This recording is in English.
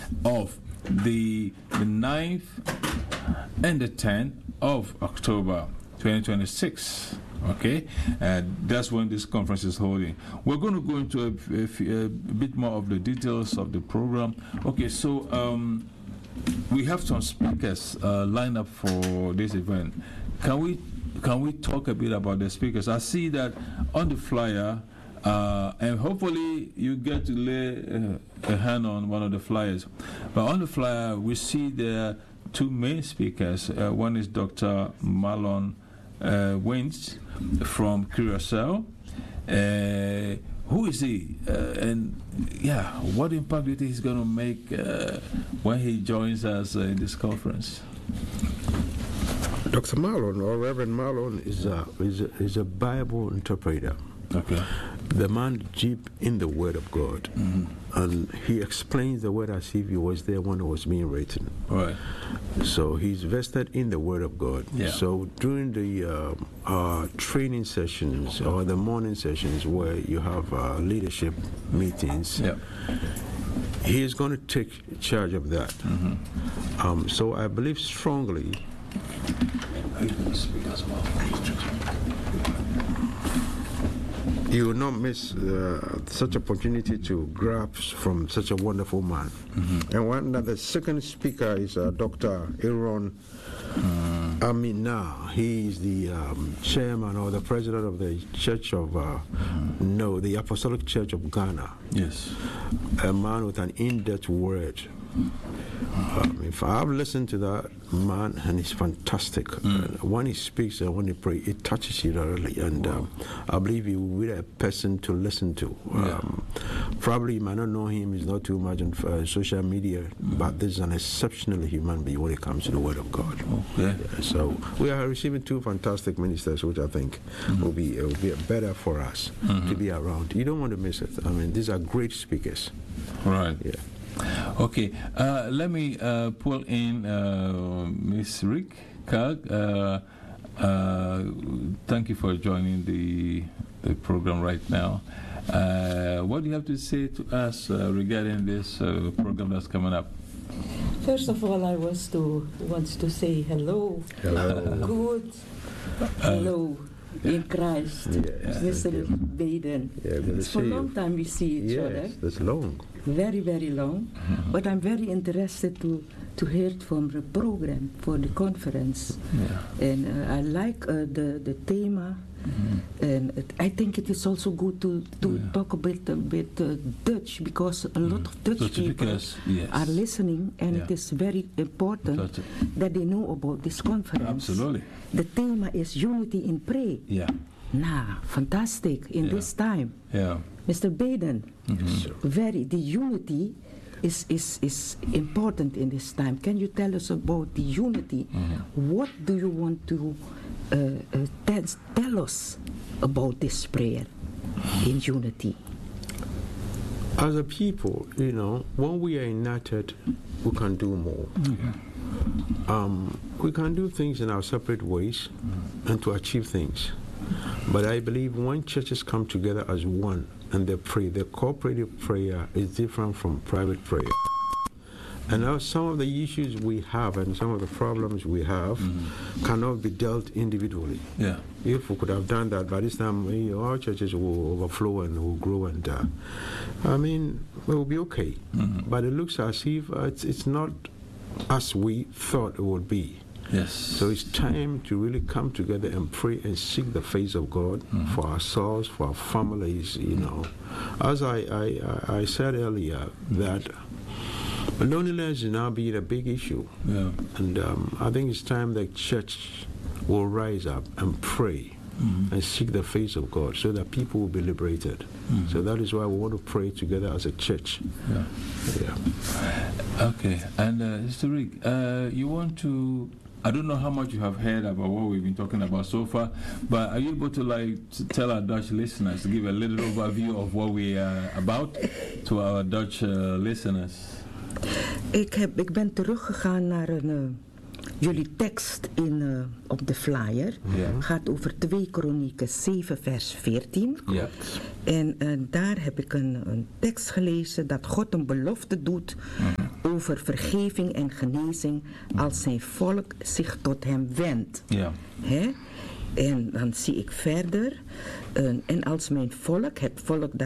of the 9th and the 10th of October 2026. Okay, that's when this conference is holding. We're going to go into a bit more of the details of the program. Okay, so we have some speakers lined up for this event. Can we talk a bit about the speakers? I see that on the flyer, and hopefully you get to lay a hand on one of the flyers. But on the flyer, we see there are two main speakers. One is Dr. Marlon Wins from Curacao. Who is he? And what impact do you think he's going to make when he joins us in this conference? Dr. Marlon, or Reverend Marlon, is a Bible interpreter. Okay. The man deep in the Word of God, and he explains the Word as if he was there when it was being written. Right. So he's vested in the Word of God. Yeah. So during the training sessions or the morning sessions where you have leadership meetings, he is going to take charge of that. So I believe strongly. You will not miss such opportunity to grab from such a wonderful man. And the second speaker is Dr. Aaron Amina. He is the chairman or the president of the Church of, the Apostolic Church of Ghana. Yes. A man with an in-depth word. If I've listened to that man, and he's fantastic. When he speaks and when he prays, it touches you really. And I believe he will be a person to listen to. Probably you might not know him, he's not too much on social media, but this is an exceptional human being when it comes to the Word of God. So we are receiving two fantastic ministers, which I think will be better for us to be around. You don't want to miss it. I mean, these are great speakers. Right. Yeah. Okay, let me pull in Ms. Rick Kag. Thank you for joining the program right now. What do you have to say to us regarding this program that's coming up? First of all, I want to say hello. Hello. Good. Hello. In Christ, Mr. Baden. It's for a long time we see each other. Yes, that's long. Very, very long. But I'm very interested to hear it from the program for the conference. And I like the theme. And I think it is also good to talk a bit Dutch, because a lot of Dutch people are listening, and it is very important that they know about this conference. Absolutely. The theme is unity in prayer. Fantastic in this time. Mr. Baden, the unity is important in this time. Can you tell us about the unity? What do you want to tell us about this prayer in unity? As a people, when we are united, we can do more. We can do things in our separate ways and to achieve things. But I believe when churches come together as one and they pray, the cooperative prayer is different from private prayer. And now some of the issues we have and some of the problems we have cannot be dealt individually. If we could have done that, by this time our churches will overflow and will grow, and it will be okay. But it looks as if it's not as we thought it would be. So it's time to really come together and pray and seek the face of God for ourselves, for our families. As I said earlier, that loneliness is now being a big issue. And I think it's time the church will rise up and pray and seek the face of God so that people will be liberated. So that is why we want to pray together as a church. Okay. And Mr. Rick, you want to... I don't know how much you have heard about what we've been talking about so far, but are you able to tell our Dutch listeners, to give a little overview of what we are about to our Dutch listeners? Ik ben teruggegaan naar jullie tekst op de flyer gaat over 2 Kronieken 7 vers 14. Ja. En daar heb ik een tekst gelezen dat God een belofte doet over vergeving en genezing als zijn volk zich tot hem wendt. Ja. Hè? En dan zie ik verder, en als mijn volk, het volk dat